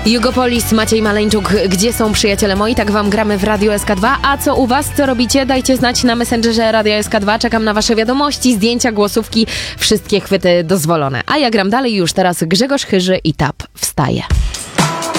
Jugopolis, Maciej Maleńczuk, gdzie są przyjaciele moi? Tak wam gramy w Radio SK2. A co u was? Co robicie? Dajcie znać na Messengerze Radio SK2. Czekam na wasze wiadomości, zdjęcia, głosówki. Wszystkie chwyty dozwolone. A ja gram dalej już teraz. Grzegorz Chyży i Tap wstaje.